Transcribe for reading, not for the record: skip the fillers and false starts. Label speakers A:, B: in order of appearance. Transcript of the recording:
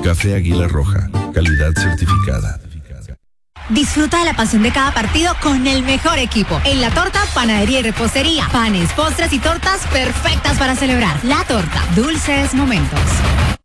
A: Café Águila Roja, calidad certificada.
B: Disfruta de la pasión de cada partido con el mejor equipo. En La Torta, panadería y repostería. Panes, postres y tortas perfectas para celebrar. La Torta, dulces momentos.